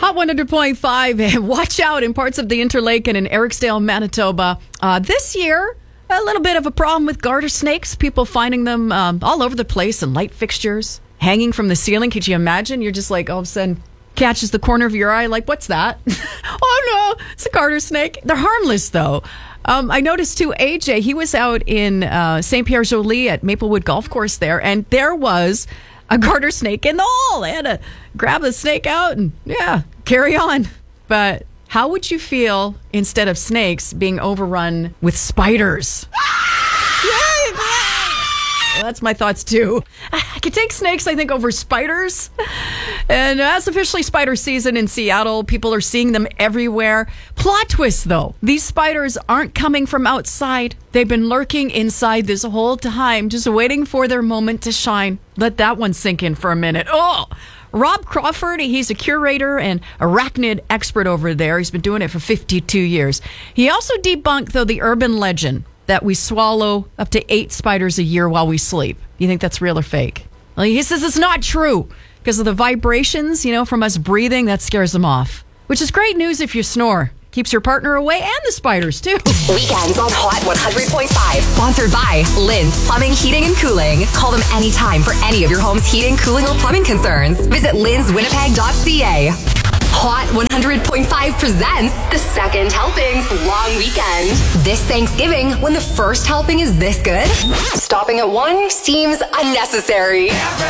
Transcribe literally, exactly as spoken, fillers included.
Hot one hundred point five, and watch out in parts of the Interlake and in Ericsdale, Manitoba. Uh, this year, a little bit of a problem with garter snakes. People finding them um, all over the place in light fixtures, hanging from the ceiling. Could you imagine? You're just like, all of a sudden, catches the corner of your eye, like, what's that? Oh, no, it's a garter snake. They're harmless, though. Um, I noticed, too, A J, he was out in uh, Saint Pierre Jolie at Maplewood Golf Course there, and there was a garter snake in the hole. They had to grab the snake out and, yeah, carry on. But how would you feel instead of snakes being overrun with spiders? Well, that's my thoughts, too. I could take snakes, I think, over spiders. And that's officially spider season in Seattle. People are seeing them everywhere. Plot twist, though. These spiders aren't coming from outside. They've been lurking inside this whole time, just waiting for their moment to shine. Let that one sink in for a minute. Oh! Rob Crawford, he's a curator and arachnid expert over there. He's been doing it for fifty-two years. He also debunked, though, the urban legend that we swallow up to eight spiders a year while we sleep. You think that's real or fake? Well, he says it's not true because of the vibrations, you know, from us breathing, that scares them off. Which is great news if you snore. Keeps your partner away and the spiders, too. Weekends on Hot one hundred point five. Sponsored by Lynn's Plumbing, Heating, and Cooling. Call them anytime for any of your home's heating, cooling, or plumbing concerns. Visit linns winnipeg dot c a. Hot one hundred point five presents the second helpings long weekend. This Thanksgiving, when the first helping is this good, stopping at one seems unnecessary.